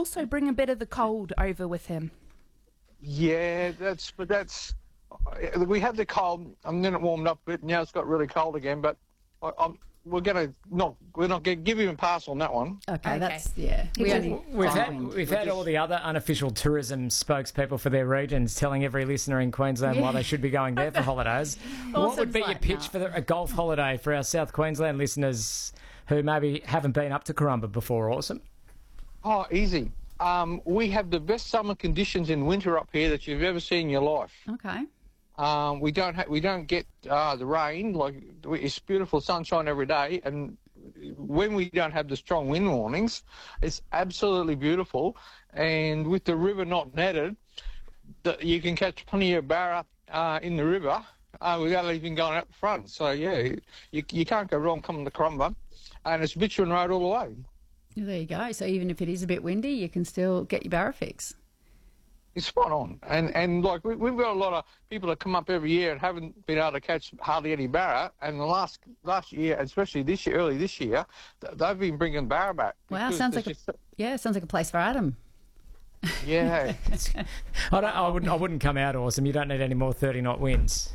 also bring a bit of the cold over with him? Yeah, we had the cold, and then it warmed up a bit. Now it's got really cold again, but we're not going to give him a pass on that one. Okay. That's We've had all the other unofficial tourism spokespeople for their regions telling every listener in Queensland why they should be going there for holidays. What would be your pitch for a golf holiday for our South Queensland listeners who maybe haven't been up to Corumba before? Awesome. Oh, easy. We have the best summer conditions in winter up here that you've ever seen in your life. Okay. We don't get the rain. It's beautiful sunshine every day, and when we don't have the strong wind warnings, it's absolutely beautiful. And with the river not netted, you can catch plenty of barra in the river without even going out the front. So yeah, you can't go wrong coming to Corumba, and it's bitumen road all the way. There you go. So even if it is a bit windy, you can still get your barra fix. It's spot on. And we've got a lot of people that come up every year and haven't been able to catch hardly any barra. And the last year, especially early this year, they've been bringing barra back. Wow, sounds like a place for Adam. Yeah. I wouldn't come out awesome. You don't need any more 30-knot winds.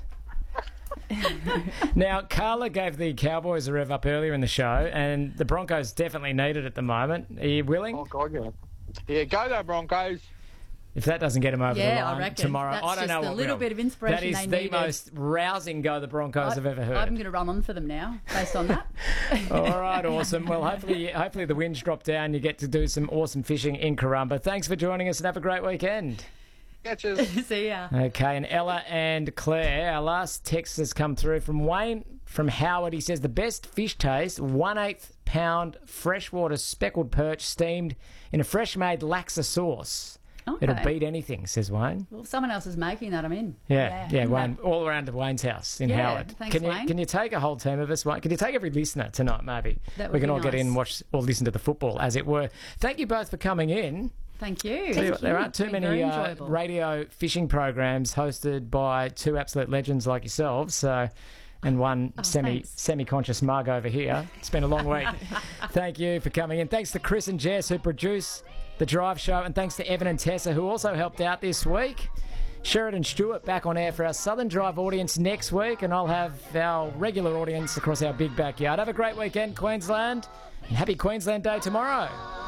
Now, Carla gave the Cowboys a rev up earlier in the show, and the Broncos definitely need it at the moment. Are you willing? Oh, God, yeah. Yeah, go though, Broncos. If that doesn't get them over the line I reckon. tomorrow, That's I don't know just what a little will. bit of inspiration That is they the needed. most rousing go the Broncos have ever heard. I'm going to run on for them now, based on that. All right, awesome. Well, hopefully the winds drop down. You get to do some awesome fishing in Corumba. Thanks for joining us and have a great weekend. Catches. See ya. Okay, and Ella and Claire, our last text has come through from Wayne from Howard. He says the best fish taste, 1/8 pound freshwater speckled perch steamed in a fresh-made laksa sauce. Okay. It'll beat anything, says Wayne. Well, if someone else is making that, I'm in. Yeah, Wayne, all around to Wayne's house in Howard. Thanks, Wayne. Can you take a whole team of us, Wayne? Can you take every listener tonight, maybe? That would we can be all get in nice. and watch or listen to the football, as it were. Thank you both for coming in. Thank you. There aren't too many radio fishing programs hosted by two absolute legends like yourselves. So, and one semi-conscious mug over here. It's been a long week. Thank you for coming in. Thanks to Chris and Jess who produce the Drive Show, and thanks to Evan and Tessa who also helped out this week. Sheridan Stewart back on air for our Southern Drive audience next week, and I'll have our regular audience across our big backyard. Have a great weekend, Queensland, and happy Queensland Day tomorrow.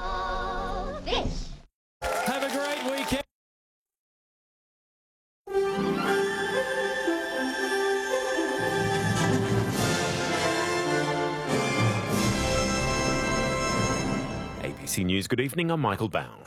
Have a great weekend. ABC News, good evening. I'm Michael Bausch.